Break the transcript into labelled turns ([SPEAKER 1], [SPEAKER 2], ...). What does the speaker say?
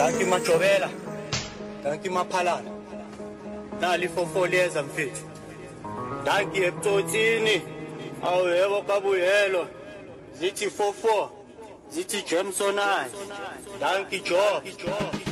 [SPEAKER 1] Danki Majobela, danki Maphalana, nali fofoleza mfethu. Danki ebutsotini, awuyebo kabuyelo, zithi 44, zithi Jamesonai, danki Joe.